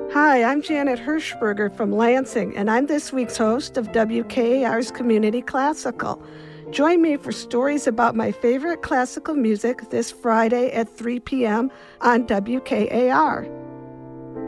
Hi, I'm Janet Hirschberger from Lansing, and I'm this week's host of WKAR's Community Classical. Join me for stories about my favorite classical music this Friday at 3 p.m. on WKAR.